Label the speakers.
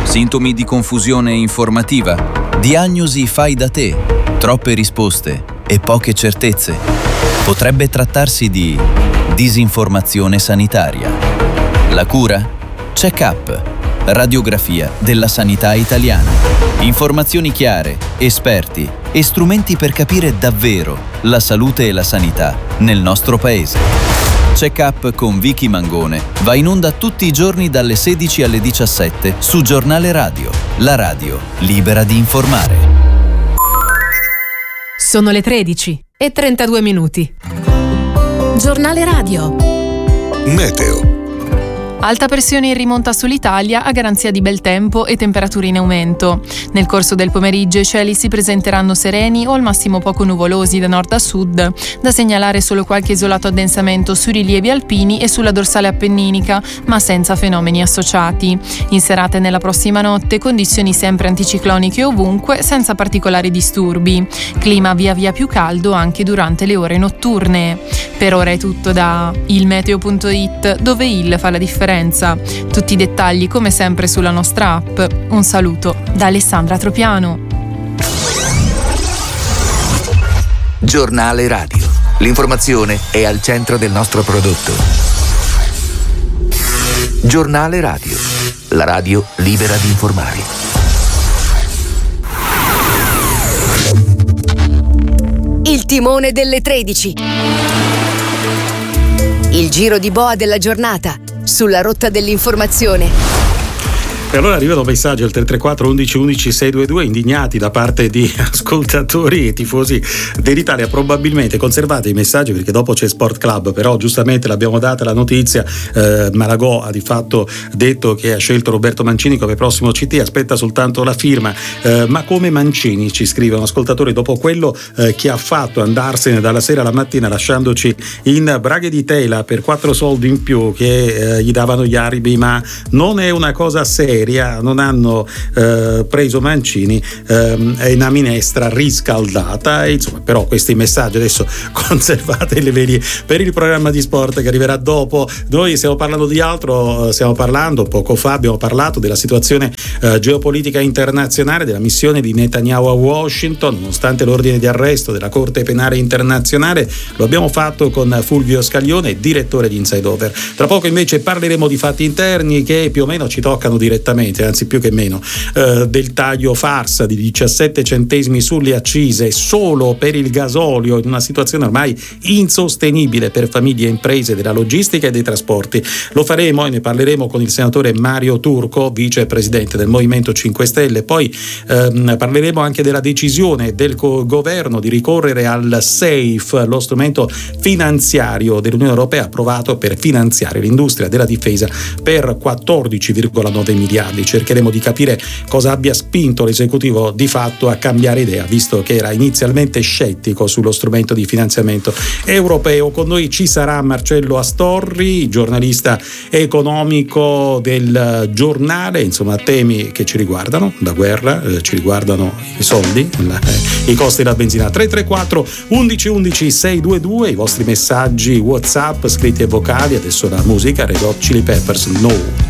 Speaker 1: Sintomi di confusione informativa? Diagnosi fai da te? Troppe risposte e poche certezze? Potrebbe trattarsi di disinformazione sanitaria. La cura? Check-up. Radiografia della sanità italiana. Informazioni chiare, esperti e strumenti per capire davvero la salute e la sanità nel nostro paese. Check-up con Vicky Mangone va in onda tutti i giorni dalle 16 alle 17 su Giornale Radio, la radio libera di informare.
Speaker 2: Sono le 13:32. Giornale Radio.
Speaker 3: Meteo.
Speaker 2: Alta pressione in rimonta sull'Italia a garanzia di bel tempo e temperature in aumento. Nel corso del pomeriggio i cieli si presenteranno sereni o al massimo poco nuvolosi da nord a sud, da segnalare solo qualche isolato addensamento sui rilievi alpini e sulla dorsale appenninica, ma senza fenomeni associati. In serata e nella prossima notte condizioni sempre anticicloniche ovunque, senza particolari disturbi. Clima via via più caldo anche durante le ore notturne. Per ora è tutto da ilmeteo.it, dove il fa la differenza. Tutti i dettagli come sempre sulla nostra app. Un saluto da Alessandra Tropiano.
Speaker 3: Giornale Radio. L'informazione è al centro del nostro prodotto. Giornale Radio. La radio libera di informare.
Speaker 4: Il timone delle 13. Il giro di boa della giornata sulla rotta dell'informazione.
Speaker 5: E allora arrivano messaggi al 334 11 11 622 indignati da parte di ascoltatori e tifosi dell'Italia. Probabilmente conservate i messaggi perché dopo c'è Sport Club, però giustamente l'abbiamo data la notizia. Malagò ha di fatto detto che ha scelto Roberto Mancini come prossimo CT, aspetta soltanto la firma. Ma come Mancini, ci scrive un ascoltatore, dopo quello che ha fatto, andarsene dalla sera alla mattina lasciandoci in braghe di tela per 4 soldi in più che gli davano gli arabi, ma non è una cosa seria. Non hanno preso Mancini, è una minestra riscaldata, e insomma, però questi messaggi adesso conservateli per il programma di sport che arriverà dopo. Noi stiamo parlando di altro, poco fa abbiamo parlato della situazione geopolitica internazionale, della missione di Netanyahu a Washington, nonostante l'ordine di arresto della Corte Penale Internazionale. Lo abbiamo fatto con Fulvio Scaglione, direttore di Inside Over. Tra poco invece parleremo di fatti interni che più o meno ci toccano direttamente, anzi più che meno, del taglio farsa di 17 centesimi sulle accise solo per il gasolio, in una situazione ormai insostenibile per famiglie e imprese della logistica e dei trasporti. Lo faremo e ne parleremo con il senatore Mario Turco, vicepresidente del Movimento 5 Stelle. Poi parleremo anche della decisione del governo di ricorrere al SAFE, lo strumento finanziario dell'Unione Europea approvato per finanziare l'industria della difesa per 14,9 miliardi. Cercheremo di capire cosa abbia spinto l'esecutivo di fatto a cambiare idea, visto che era inizialmente scettico sullo strumento di finanziamento europeo. Con noi ci sarà Marcello Astorri, giornalista economico del Giornale, insomma temi che ci riguardano, la guerra, ci riguardano i soldi, i costi della benzina. 334 11 11 622, i vostri messaggi WhatsApp scritti e vocali. Adesso la musica, Red Hot Chili Peppers, No.